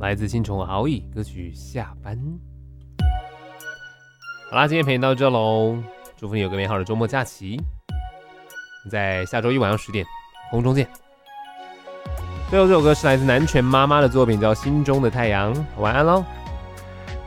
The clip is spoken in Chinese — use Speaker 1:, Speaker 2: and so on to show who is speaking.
Speaker 1: 来自新宠敖乙歌曲《下班》。好啦，今天陪你到这喽，祝福你有个美好的周末假期。在下周一晚上10点空中见。最后这首歌是来自南拳妈妈的作品，叫《心中的太阳》。晚安喽。